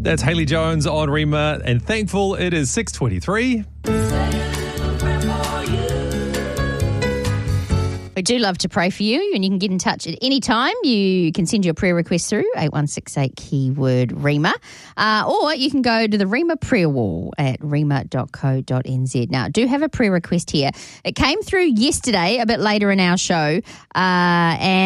That's Hayley Jones on Rima, and thankful it is 6:23. We do love to pray for you, and you can get in touch at any time. You can send your prayer request through 8168 keyword Rima, or you can go to the Rima prayer wall at rima.co.nz. Now, I do have a prayer request here. It came through yesterday, a bit later in our show, and